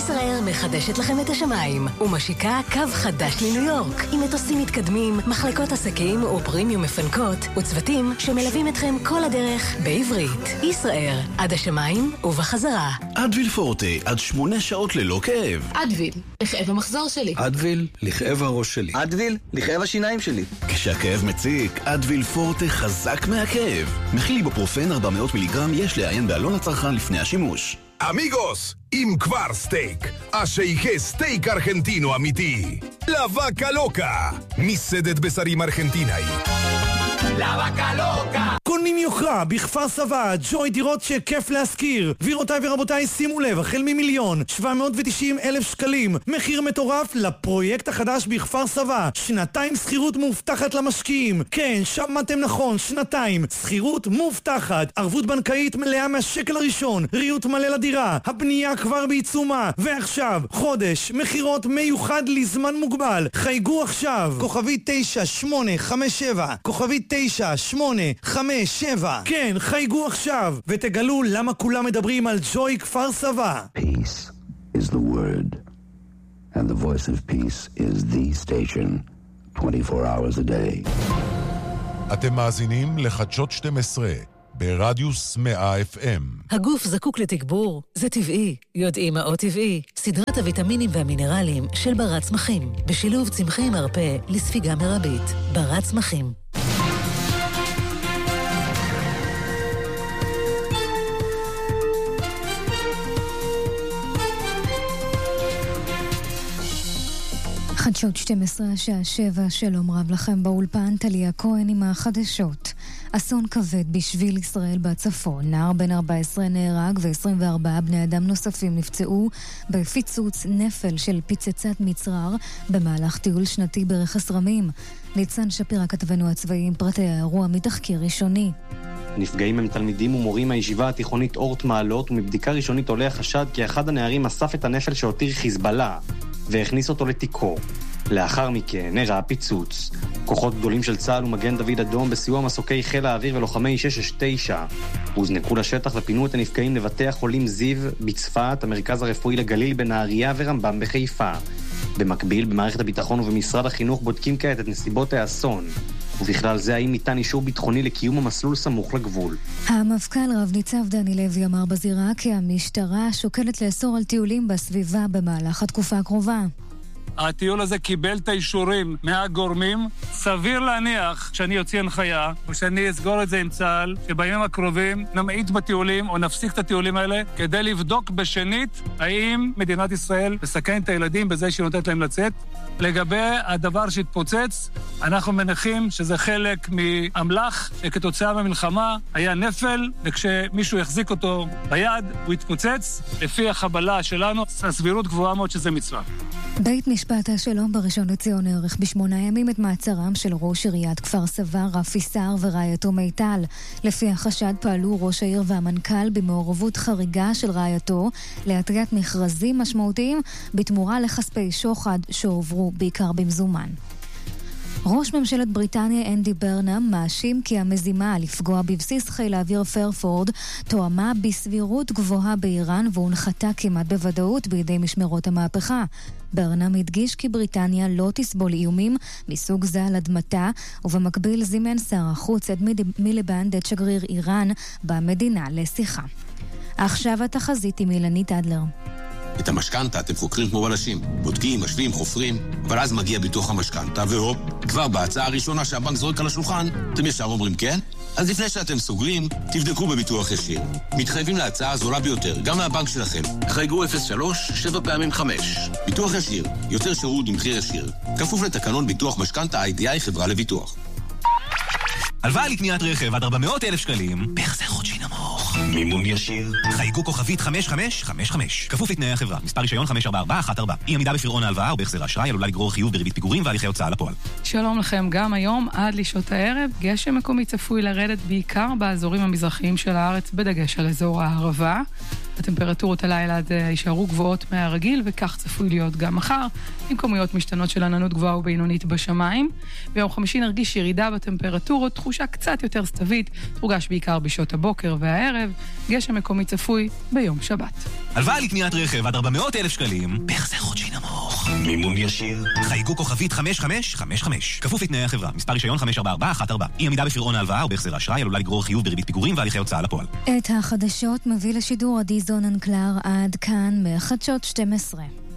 ישראייר מחדשת לכם את השמיים ומשיקה קו חדש לניו יורק עם מטוסים מתקדמים, מחלקות עסקים ופרימיום מפנקות וצוותים שמלווים אתכם כל הדרך בעברית. ישראייר, עד השמיים ובחזרה. אדוויל פורטה, עד 8 שעות ללא כאב. אדוויל, לכאב המחזור שלי. אדוויל, לכאב הראש שלי. אדוויל, לכאב השיניים שלי. כשהכאב מציק, אדוויל פורטה חזק מהכאב. מכיל איבופרופן 400 מיליגרם, יש לעיין בעלון הצרכן לפני השימוש. אמיגוס, אם כבר סטייק, אז שיהיה סטייק ארגנטינו אמיתי. לוואקה לוקה, מסעדת בשרים ארגנטינאי. לוואקה לוקה. קונים יוקרה בכפר סבא, ג'וי דירות שכיף להשכיר. גבירותיי ורבותיי, שימו לב, החל מ1,790,000 שקלים. מחיר מטורף לפרויקט החדש בכפר סבא. 2 שכירות מובטחת למשקיעים. כן, שמעתם נכון, 2 שכירות מובטחת. ערבות בנקאית מלאה מהשקל הראשון. ריהוט מלא לדירה. הבנייה כבר בעיצומה. ועכשיו, חודש, מחירות מיוחד לזמן מוגבל. חייגו עכשיו. כוכבי 9857. כוכבי 9857. כן, חייגו עכשיו ותגלו למה כולם מדברים על ג'וי כפר סבא. Peace is the word, and the voice of peace is the station, 24 hours a day. אתם מאזינים לחדשות 12 ברדיוס 100 FM. הגוף זקוק לתגבור, זה טבעי. יודעים מה עוד טבעי? סדרת הוויטמינים והמינרלים של ברת צמחים, בשילוב צמחי מרפא לספיגה מרבית. ברת צמחים. חדשות 12 השעה 7, שלום רב לכם באולפן, טליה כהן עם החדשות. אסון כבד בשביל ישראל בצפון. נער בן 14 נהרג ו24 בני אדם נוספים נפצעו בפיצוץ נפל של פיצצת מצרר במהלך טיול שנתי ברכס רמים. ניצן שפירא כתבנו הצבאי עם פרטי האירוע מתחקיר ראשוני. הנפגעים הם תלמידים ומורים מהישיבה התיכונית אורט מעלות, ומבדיקה ראשונית עולה החשד כי אחד הנערים אסף את הנפל שהותיר חיזבאללה והכניס אותו לתיקו. לאחר מכן נראה הפיצוץ. כוחות גדולים של צה"ל ומגן דוד אדום בסיוע מסוקי חיל האוויר ולוחמי 669 הוזנקו לשטח ופינו את הנפגעים לבתי החולים זיו בצפת, המרכז הרפואי לגליל בנהריה ורמב"ם בחיפה. במקביל, במערכת הביטחון ובמשרד החינוך בודקים כעת את נסיבות האסון, ובכלל זה האם ניתן אישור ביטחוני לקיום המסלול סמוך לגבול. המפכ"ל רב ניצב דני לוי אמר בזירה כי המשטרה שוקלת לאסור על טיולים בסביבה במהלך התקופה הקרובה. הטיול הזה קיבל את האישורים מהגורמים. סביר להניח שאני יוציא הנחיה, ושאני אסגור את זה עם צה"ל, שבימים הקרובים נמעיט בטיולים או נפסיק את הטיולים האלה, כדי לבדוק בשנית האם מדינת ישראל מסכן את הילדים בזה שהיא נותנת להם לצאת. לגבי הדבר שהתפוצץ, אנחנו מניחים שזה חלק מאמל"ח, שכתוצאה מהמלחמה היה נפל, וכשמישהו יחזיק אותו ביד, הוא יתפוצץ. לפי החבלה שלנו, הסבירות גבוהה מאוד שזה מצווה. בית משפט השלום בראשון לציון העריך ב8 ימים את מעצרם של ראש עיריית כפר סבא רפי סער ורעייתו מיטל. לפי החשד פעלו ראש העיר והמנכ"ל במעורבות חריגה של רעייתו להתריית מכרזים משמעותיים בתמורה לכספי שוחד שהועברו בעיקר במזומן. ראש ממשלת בריטניה אנדי ברנם מאשים כי המזימה לפגוע בבסיס חיל האוויר פרפורד תואמה בסבירות גבוהה באיראן והונחתה כמעט בוודאות בידי משמרות המהפכה. ברנם הדגיש כי בריטניה לא תסבול איומים מסוג זה על אדמתה, ובמקביל זימן שר החוץ אד מיליבנד את שגריר איראן במדינה לשיחה. עכשיו התחזית עם אילנית אדלר. את המשכנתה אתם חוקרים כמו בלשים, בודקים, משווים, חופרים, אבל אז מגיע ביטוח המשכנתה, והופ, כבר בהצעה הראשונה שהבנק זורק על השולחן, אתם ישר אומרים כן? אז לפני שאתם סוגרים, תבדקו בביטוח ישיר. מתחייבים להצעה הזולה ביותר, גם מהבנק שלכם. חייגו 03 7 פעמים 5. ביטוח ישיר, יותר שירות במחיר ישיר. כפוף לתקנון ביטוח משכנתה IDI חברה לביטוח. הלוואה לקניית רכב עד 400,000 שקלים, בהחזר חודשי נמוך. מימון ישיר. חייגו כוכבית 5555. כפוף לתנאי החברה. מספר רישיון 54414. אי עמידה בפירעון ההלוואה או בהחזר האשראי עלולה לגרור חיוב בריבית פיגורים והליכי הוצאה לפועל. שלום לכם, גם היום עד לשעות הערב גשם מקומי צפוי לרדת בעיקר באזורים המזרחיים של הארץ, בדגש על אזור הערבה. הטמפרטורות הלילה יישארו גבוהות מהרגיל, וכך צפוי להיות גם מחר, עם כמויות משתנות של עננות גבוהה ובינונית בשמיים. ביום חמישי נרגיש ירידה בטמפרטורות, תחושה קצת יותר סתווית, תורגש בעיקר בשעות הבוקר והערב, גשם מקומי צפוי ביום שבת. הלוואה לקניית רכב עד 400,000 שקלים, בהחזר חודשי נמוך. מימון ישיר. חייגו כוכבית 5555. כפוף לתנאי החברה. מספר רישיון 54414. אי עמידה בפירעון ההלוואה או בהחזר האשראי עלולה לגרור חיוב בריבית פיגורים והליכי הוצאה לפועל. את החדשות מביא לשידור עדי זוננקלר. עד כאן מחדשות 12.